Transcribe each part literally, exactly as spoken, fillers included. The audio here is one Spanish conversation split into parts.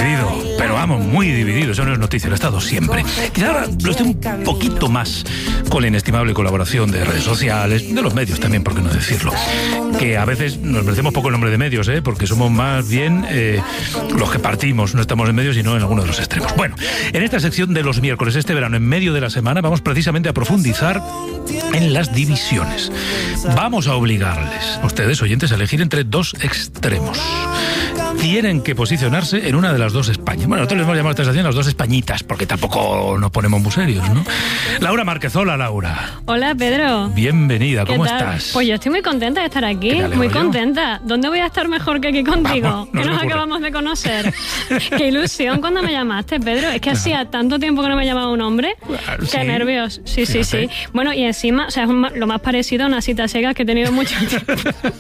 dividido, pero vamos, muy dividido. Eso no es noticia, lo he estado siempre. Quizá ahora lo esté un poquito más con la inestimable colaboración de redes sociales, de los medios también, por qué no decirlo. Que a veces nos merecemos poco el nombre de medios, ¿eh? Porque somos más bien eh, los que partimos, no estamos en medios, sino en alguno de los extremos. Bueno, en esta sección de los miércoles, este verano, en medio de la semana, vamos precisamente a profundizar en las divisiones. Vamos a obligarles a ustedes, oyentes, a elegir entre dos extremos. Tienen que posicionarse en una de las dos Españas. Bueno, nosotros les hemos llamado a esta estación las dos Españitas, porque tampoco nos ponemos muy serios, ¿no? Laura Márquez, hola, Laura. Hola, Pedro. Bienvenida, ¿cómo ¿Qué tal? estás? Pues yo estoy muy contenta de estar aquí, muy contenta. ¿Yo? ¿Dónde voy a estar mejor que aquí contigo? Vamos, no que nos ocurre. acabamos de conocer. Qué ilusión cuando me llamaste, Pedro. Es que claro. Hacía tanto tiempo que no me llamaba un hombre. Claro, Qué sí. nervios. Sí, Fíjate. sí, sí. Bueno, y encima, o sea, es un- lo más parecido a una cita ciegas que he tenido mucho tiempo.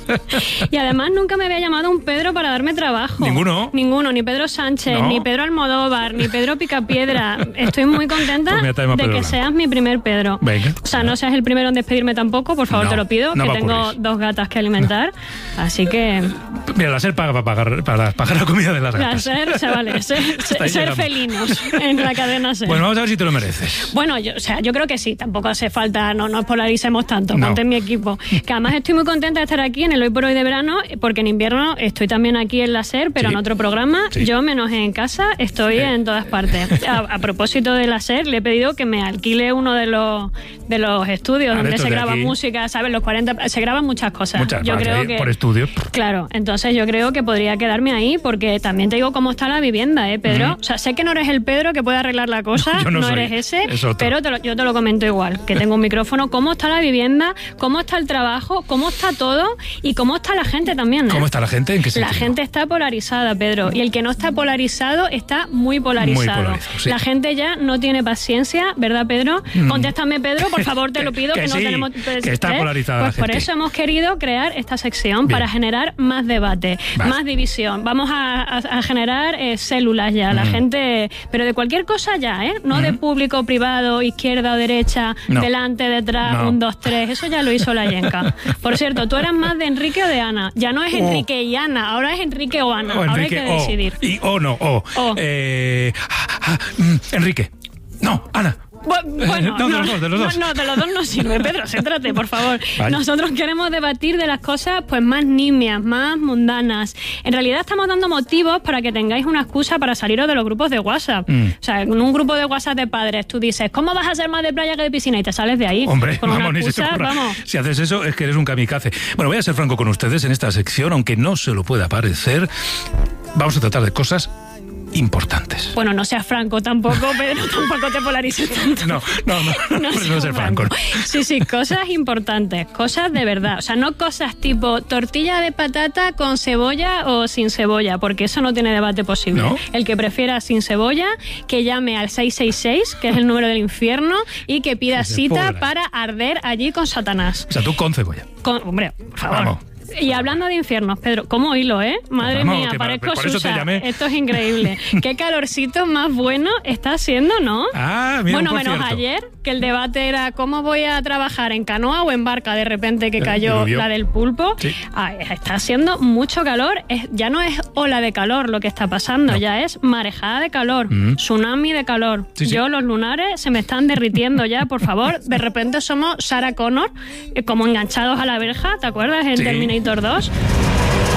Y además nunca me había llamado un Pedro para darme trabajo. ¿Ninguno? Ninguno, ni Pedro Sánchez, ¿No? ni Pedro Almodóvar, ni Pedro Picapiedra. Estoy muy contenta Pues mira, te llamo de Pedro que Blanco. seas mi primer Pedro. Venga. O sea, no seas el primero en despedirme tampoco, por favor, No, te lo pido, no que va a tengo ocurrir. dos gatas que alimentar. Así que, Mira, la SER paga para pagar, para pagar la comida de las para gatas. ser, o sea, vale, ser, Hasta ahí ser llegamos. felinos en la cadena SER. Bueno, vamos a ver si te lo mereces. Bueno, yo, o sea, yo creo que sí, tampoco hace falta, no nos polaricemos tanto, No. ponte en mi equipo. Que además estoy muy contenta de estar aquí en el Hoy por Hoy de verano, porque en invierno estoy también aquí en la SER, pero Sí. en otro programa. Sí. Yo, menos en casa, estoy en todas partes. A, a propósito de la SER, le he pedido que me alquile uno de los, de los estudios Ah, de donde estos se de graba aquí. música, ¿sabes? Los cuarenta, se graban muchas cosas. Muchas yo más, creo ¿eh? que Por estudio. Claro, entonces yo creo que podría quedarme ahí, porque también te digo cómo está la vivienda, ¿eh, Pedro? Ujú. O sea, sé que no eres el Pedro que puede arreglar la cosa, Yo no soy, eres ese, es otro. pero te lo- yo te lo comento igual, que tengo un micrófono. ¿Cómo está la vivienda? ¿Cómo está el trabajo? ¿Cómo está todo? Y cómo está la gente también, ¿eh? ¿Cómo está la gente? ¿En qué La sentido? gente está polarizada, Pedro, y el que no está polarizado está muy polarizado. Muy polarizado, sí. La gente ya no tiene paciencia, ¿verdad, Pedro? Mm. Contéstame, Pedro, por favor, te lo pido, Que que, no sí, tenemos... que está ¿eh? polarizada la Pues por gente. eso hemos querido crear esta sección, Bien. para generar más debate, Vale. más división. Vamos a, a- a generar eh, células ya, la Mm. gente... Pero de cualquier cosa ya, ¿eh? No de público, privado, izquierda o derecha, No. delante, detrás, No. un, dos, tres. Eso ya lo hizo la Yenka. Por cierto, tú eras más de Enrique o de Ana. Ya no es O. Enrique y Ana, ahora es Enrique o Ana. O Ahora hay Enrique, que decidir. O. Y O no, O. O. Eh, ah, ah, mm, Enrique. No, Ana. Bu- Bueno, No, de los dos, de los dos. No, no, de los dos no sirve, Pedro, céntrate, por favor. Vale. Nosotros queremos debatir de las cosas pues más nimias, más mundanas. En realidad estamos dando motivos para que tengáis una excusa para saliros de los grupos de WhatsApp. Mm. O sea, en un grupo de WhatsApp de padres tú dices, ¿cómo vas a ser más de playa que de piscina? Y te sales de ahí. Hombre, con vamos, una ni se te excusa, ocurra. vamos. Si haces eso, es que eres un kamikaze. Bueno, voy a ser franco con ustedes en esta sección, aunque no se lo pueda parecer. Vamos a tratar de cosas importantes. Bueno, no seas franco tampoco, Pedro, tampoco te polarices tanto. No, no, no, no, no, seas no ser franco. ¿no? Sí, sí, cosas importantes, cosas de verdad. O sea, no cosas tipo tortilla de patata con cebolla o sin cebolla, porque eso no tiene debate posible. ¿No? El que prefiera sin cebolla, que llame al seis seis seis, que es el número del infierno, y que pida Sí, sí, cita pobre. para arder allí con Satanás. O sea, tú con cebolla. Con, hombre, por favor. Vamos. Y hablando de infiernos, Pedro, ¿cómo hilo, eh? Madre Vamos, mía, que para- parezco por eso te Susa. llamé. Esto es increíble. Qué calorcito más bueno está haciendo, ¿no? Ah, mira, Bueno, por menos cierto. ayer, que el debate era cómo voy a trabajar, en canoa o en barca, de repente que Eh, cayó llovió. la del pulpo. Sí. Ah, está haciendo mucho calor. Es- ya no es ola de calor lo que está pasando, No. ya es marejada de calor, Mm. tsunami de calor. Sí, sí. Yo, los lunares se me están derritiendo ya, por favor. De repente somos Sarah Connor, eh, como enganchados a la verja, ¿te acuerdas? En Sí. Terminator dos.